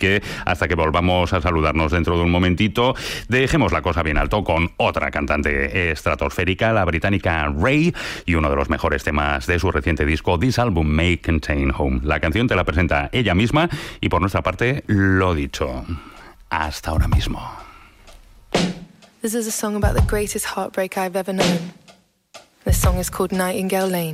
que hasta que volvamos a saludarnos dentro de un momentito, dejemos la cosa bien alto con otra cantante estratosférica, la británica Ray, y uno de los mejores temas de su reciente disco This Album May Contain Home. La canción te la presenta ella misma y por nuestra parte, lo dicho. Hasta ahora mismo. This is a song about the greatest heartbreak I've ever known. This song is called Nightingale Lane.